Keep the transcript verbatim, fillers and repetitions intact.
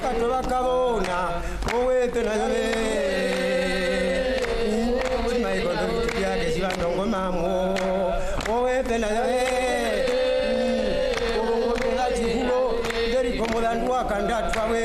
katoba kabona owe pena yabe mai kondo ya ke siba ndongo mamo owe pena yabe owe pena chihulo nderi komola ndwa kanda twawe